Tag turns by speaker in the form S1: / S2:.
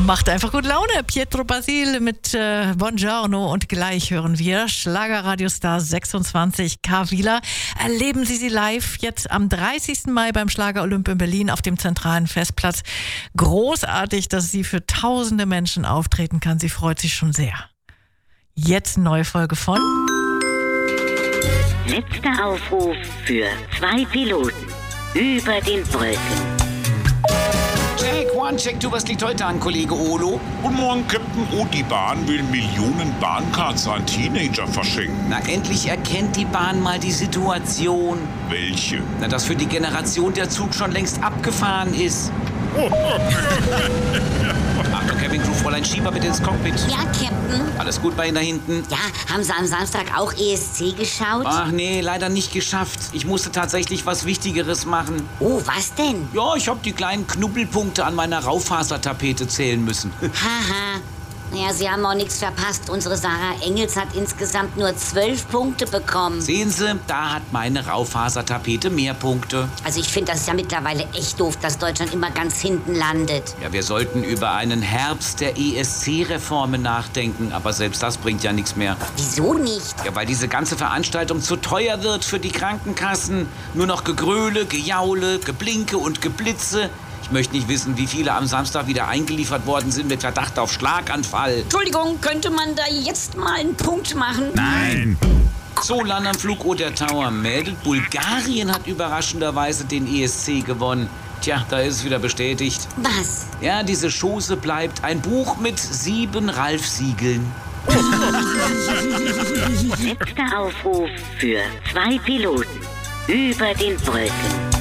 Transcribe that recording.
S1: Macht einfach gut Laune. Pietro Basil mit Buongiorno und gleich hören wir Schlagerradiostar 26 K. Wieler. Erleben Sie sie live jetzt am 30. Mai beim Schlager Olymp in Berlin auf dem zentralen Festplatz. Großartig, dass sie für tausende Menschen auftreten kann. Sie freut sich schon sehr. Jetzt eine neue Folge von
S2: Letzter Aufruf für 2 Piloten über den Wolken.
S3: Check, one, check, du, was liegt heute an, Kollege Olo?
S4: Guten Morgen, Captain. Oh, die Bahn will Millionen Bahncards an Teenager verschenken.
S3: Na, endlich erkennt die Bahn mal die Situation.
S4: Welche?
S3: Na, dass für die Generation der Zug schon längst abgefahren ist. Achtung, Cabin Crew, Fräulein Schieber, bitte ins Cockpit.
S5: Ja, Captain.
S3: Alles gut bei Ihnen da hinten?
S5: Ja, haben Sie am Samstag auch ESC geschaut?
S3: Ach nee, leider nicht geschafft. Ich musste tatsächlich was Wichtigeres machen.
S5: Oh, was denn?
S3: Ja, ich habe die kleinen Knubbelpunkte an meiner Raufasertapete zählen müssen.
S5: Haha. Naja, Sie haben auch nichts verpasst. Unsere Sarah Engels hat insgesamt nur 12 Punkte bekommen.
S3: Sehen Sie, da hat meine Raufasertapete mehr Punkte.
S5: Also ich finde, das ist ja mittlerweile echt doof, dass Deutschland immer ganz hinten landet.
S3: Ja, wir sollten über einen Herbst der ESC-Reformen nachdenken, aber selbst das bringt ja nichts mehr.
S5: Wieso nicht?
S3: Ja, weil diese ganze Veranstaltung zu teuer wird für die Krankenkassen. Nur noch Gegröle, Gejaule, Geblinke und Geblitze. Ich möchte nicht wissen, wie viele am Samstag wieder eingeliefert worden sind mit Verdacht auf Schlaganfall.
S5: Entschuldigung, könnte man da jetzt mal einen Punkt machen?
S4: Nein.
S3: So, Land am Flug oder Tower meldet, Bulgarien hat überraschenderweise den ESC gewonnen. Tja, da ist es wieder bestätigt.
S5: Was?
S3: Ja, diese Chose bleibt ein Buch mit 7 Ralf-Siegeln.
S2: Letzter Aufruf für 2 Piloten über den Wolken.